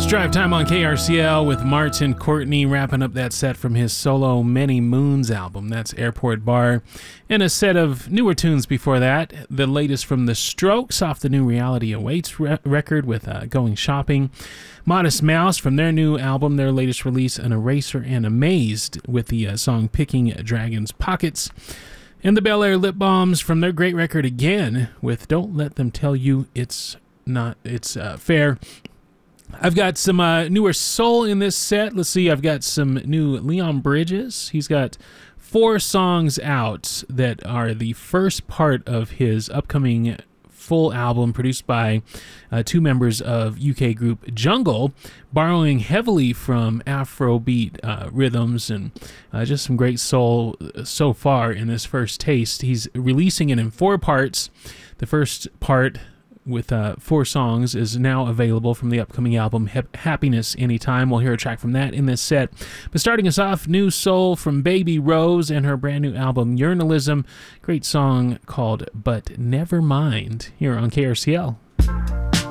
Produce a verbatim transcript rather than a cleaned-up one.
Drive Time on K R C L with Martin Courtney wrapping up that set from his solo Many Moons album. That's Airport Bar. And a set of newer tunes before that. The latest from The Strokes off the new Reality Awaits re- record with uh, Going Shopping. Modest Mouse from their new album, their latest release, An Eraser and Amazed, with the uh, song Picking Dragon's Pockets. And the Bel Air Lip Balms from their great record again with Don't Let Them Tell You It's Not It's uh, Fair. I've got some uh, newer soul in this set. Let's see, I've got some new Leon Bridges. He's got four songs out that are the first part of his upcoming full album produced by uh, two members of U K group Jungle, borrowing heavily from Afrobeat uh, rhythms and uh, just some great soul so far in this first taste. He's releasing it in four parts. The first part, with uh, four songs, is now available from the upcoming album He- Happiness Anytime. We'll hear a track from that in this set. But starting us off, new soul from Baby Rose and her brand new album Journalism. Great song called But Never Mind here on K R C L.